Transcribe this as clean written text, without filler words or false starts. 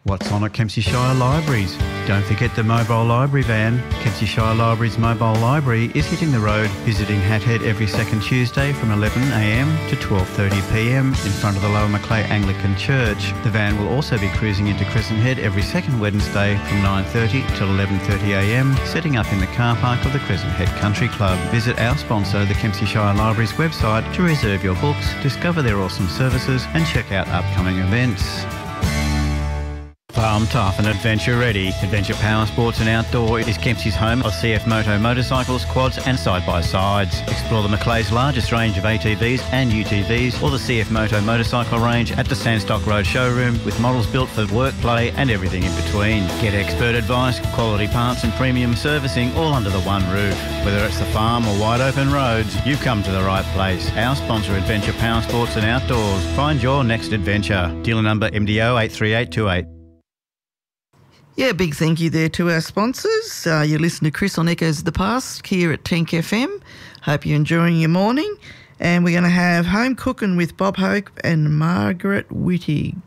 What's on at Kempsey Shire Libraries? Don't forget the mobile library van. Kempsey Shire Libraries Mobile Library is hitting the road, visiting Hathead every second Tuesday from 11am to 12:30pm in front of the Lower Macleay Anglican Church. The van will also be cruising into Crescent Head every second Wednesday from 9:30 till 11:30am, setting up in the car park of the Crescent Head Country Club. Visit our sponsor, the Kempsey Shire Libraries website, to reserve your books, discover their awesome services and check out upcoming events. Farm tough and adventure ready. Adventure Power Sports and Outdoor is Kempsey's home of CF Moto motorcycles, quads and side-by-sides. Explore the Macleay's largest range of ATVs and UTVs or the CF Moto motorcycle range at the Sandstock Road showroom with models built for work, play and everything in between. Get expert advice, quality parts and premium servicing all under the one roof. Whether it's the farm or wide open roads, you've come to the right place. Our sponsor, Adventure Power Sports and Outdoors. Find your next adventure. Dealer number MDO 83828. Yeah, big thank you there to our sponsors. You listen to Chris on Echoes of the Past here at Tenk FM. Hope you're enjoying your morning. And we're going to have Home Cooking with Bob Hope and Margaret Wittig.